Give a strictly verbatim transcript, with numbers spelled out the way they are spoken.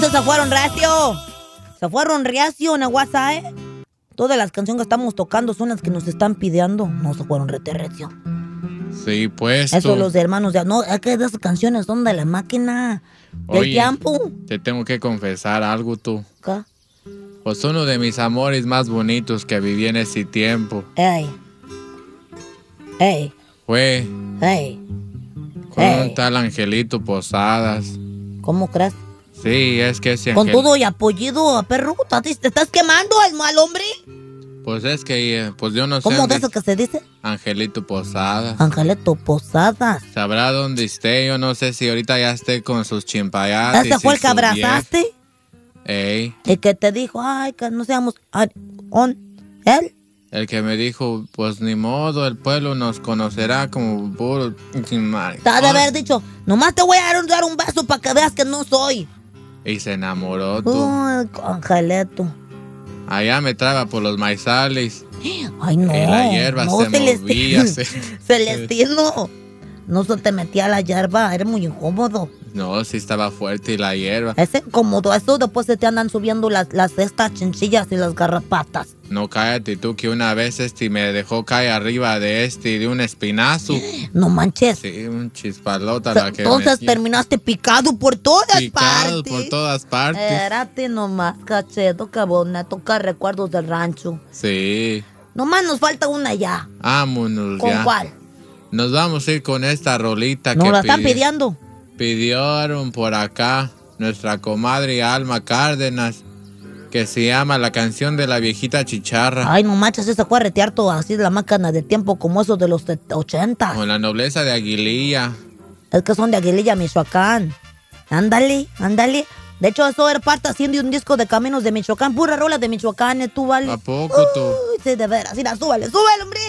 Se fueron recio. Se fueron recio, Nahuasa, ¿eh? Todas las canciones que estamos tocando son las que nos están pidiendo. No se fueron rete recio. Sí, pues. Eso tú. los de hermanos de... No, es que esas canciones son de la máquina. Del Oye, tiempo. te tengo que confesar algo, tú. ¿Qué? Pues uno de mis amores más bonitos que viví en ese tiempo. Ey. Ey. Fue. Ey. Con Ey. un tal Angelito Posadas. ¿Cómo crees? Sí, es que ese Con Angel... todo y apellido, perro. ¿Te estás quemando al mal hombre? Pues es que, eh, pues yo no sé. ¿Cómo de dónde- eso que se dice? Angelito Posadas. Angelito Posadas. Sabrá dónde esté, yo no sé si ahorita ya esté con sus chimpayates. ¿Ese fue y el que su vieja. abrazaste? Ey, El que te dijo, ay, que no seamos... ay, ¿on? ¿Él? el que me dijo, pues ni modo, el pueblo nos conocerá como puro... Te ha de haber dicho, nomás te voy a dar un, dar un beso para que veas que no soy. Y se enamoró tú. Uy, Angelito. Allá me traba por los maizales. Ay, no. Y la hierba no, se Celestino. movía. Se... Celestino. No se te metía la hierba, era muy incómodo. No, sí estaba fuerte y la hierba. Es incómodo, eso después se te andan subiendo las, las estas chinchillas y las garrapatas. No, cállate tú, que una vez este me dejó caer arriba de este, de un espinazo. No manches. Sí, un chispalota O sea, la que entonces me... terminaste picado por todas Picado partes. por todas partes. Espérate nomás, cacheto, que bonito, que recuerdos del rancho. Sí. Nomás nos falta una ya. Vámonos ¿Con ya. cuál? Nos vamos a ir con esta rolita Nos que la están pidi- pidiendo. pidieron por acá nuestra comadre Alma Cárdenas, que se llama La Canción de la Viejita Chicharra. Ay, no manches, esa fue a retear todo así de la máquina de tiempo como esos de los ochenta. Con la nobleza de Aguililla. Es que son de Aguililla, Michoacán. Ándale, ándale. De hecho, eso era parte haciendo un disco de Caminos de Michoacán. Pura rola de Michoacán, ¿eh, tú, vale? ¿A poco tú? Uy, sí, de veras. Mira, súbale, súbale, hombre.